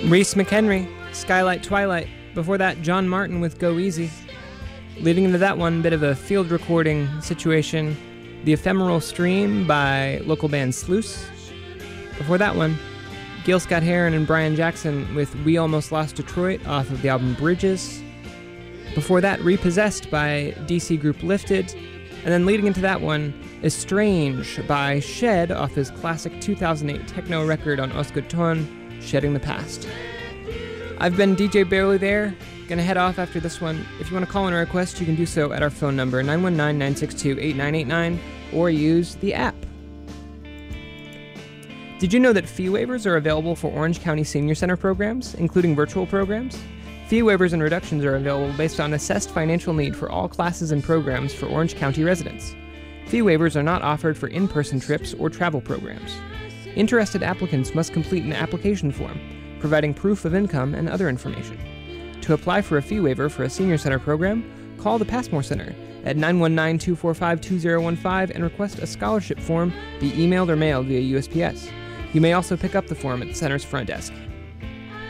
Reese McHenry, Skylight Twilight. Before that, John Martin with Go Easy. Leading into that one, bit of a field recording situation, The Ephemeral Stream by local band Sluice. Before that one, Gil Scott-Heron and Brian Jackson with We Almost Lost Detroit off of the album Bridges. Before that, Repossessed by DC group Lifted. And then leading into that one, Estrange by Shed off his classic 2008 techno record on Osgoton, Shedding the Past. I've been DJ Barely There. Gonna head off after this one. If you want to call in a request, you can do so at our phone number 919-962-8989 or use the app. Did you know that fee waivers are available for Orange County Senior Center programs, including virtual programs? Fee waivers and reductions are available based on assessed financial need for all classes and programs for Orange County residents. Fee waivers are not offered for in-person trips or travel programs. Interested applicants must complete an application form, providing proof of income and other information. To apply for a fee waiver for a Senior Center program, call the Passmore Center at 919-245-2015 and request a scholarship form be emailed or mailed via USPS. You may also pick up the form at the center's front desk.